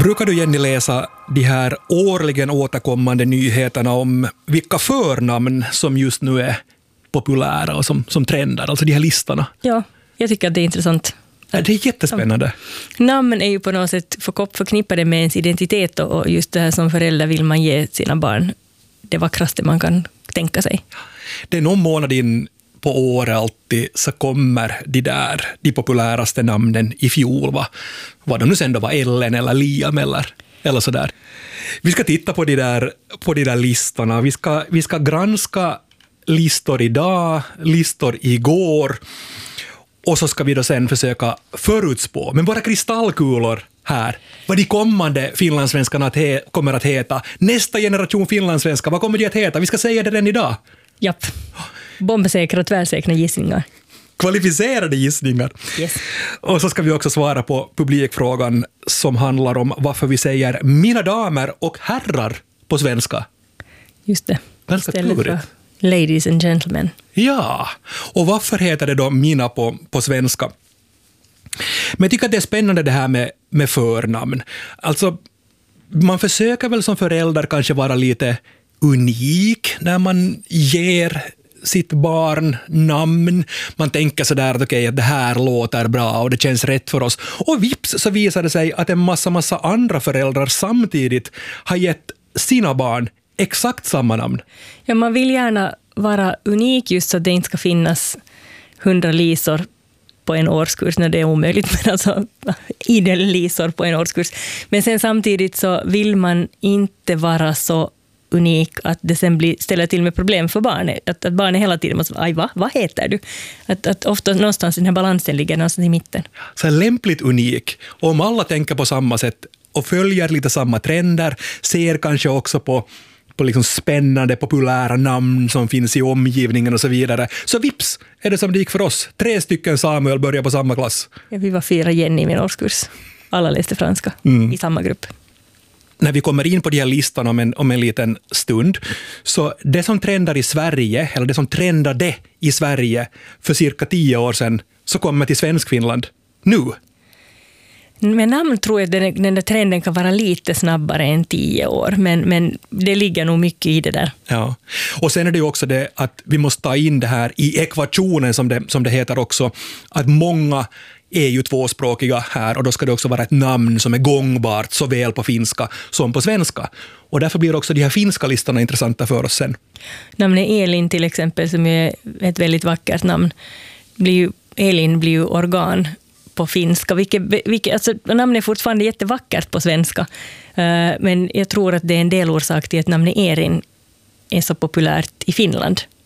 Brukar du, Jenny, läsa de här årligen återkommande nyheterna om vilka förnamn som just nu är populära och som trendar, alltså de här listorna? Ja, jag tycker att det är intressant. Det är jättespännande. Namn är ju på något sätt förknippade med ens identitet och just det här som förälder vill man ge sina barn det vackraste man kan tänka sig. Det är någon månad in på året alltid så kommer de populäraste namnen i fjol. Vad de nu sen då var, Ellen eller Liam eller sådär. Vi ska titta på de där listorna. Vi ska granska listor idag, listor igår. Och så ska vi då sen försöka förutspå, men våra kristallkulor här, vad de kommande finlandssvenskarna kommer att heta. Nästa generation finlandssvenskar, vad kommer de att heta? Vi ska säga det redan idag. Japp. Bombsäkra och tvärsäkra gissningar. Kvalificerade gissningar. Yes. Och så ska vi också svara på publikfrågan som handlar om varför vi säger mina damer och herrar på svenska. Just det. Ganska klurigt. Ladies and gentlemen. Ja, och varför heter det då mina på svenska? Men jag tycker att det är spännande det här med förnamn. Alltså, man försöker väl som förälder kanske vara lite unik när man ger sitt barn namn. Man tänker sådär att okej, det här låter bra och det känns rätt för oss. Och vips så visar det sig att en massa andra föräldrar samtidigt har gett sina barn exakt samma namn. Ja, man vill gärna vara unik just så att det inte ska finnas 100 Lisor på en årskurs när det är omöjligt, men alltså idel Lisor på en årskurs. Men sen samtidigt så vill man inte vara så unik att det sen ställer till med problem för barnet. Att barnet hela tiden måste säga, vad heter du? Att ofta någonstans den här balansen ligger någonstans i mitten. Så lämpligt unik. Och om alla tänker på samma sätt och följer lite samma trender, ser kanske också på liksom spännande, populära namn som finns i omgivningen och så vidare. Så vips är det som det gick för oss. 3 stycken Samuel börjar på samma klass. Ja, vi var 4 Jenny i min årskurs. Alla läste franska i samma grupp. När vi kommer in på de här listorna om en liten stund, så det som trendar i Sverige, eller det som trendade i Sverige för cirka 10 år sedan, så kommer till Svenskfinland nu. Med namn tror jag att den där trenden kan vara lite snabbare än 10 år, men det ligger nog mycket i det där. Ja, och sen är det ju också det att vi måste ta in det här i ekvationen som det heter också, att många är ju tvåspråkiga här och då ska det också vara ett namn som är gångbart såväl på finska som på svenska. Och därför blir också de här finska listorna intressanta för oss sen. Namnet Elin till exempel, som är ett väldigt vackert namn, Elin blir ju organ på finska. Alltså, namnet är fortfarande jättevackert på svenska, men jag tror att det är en delorsak till att namnet Erin är så populärt i Finland.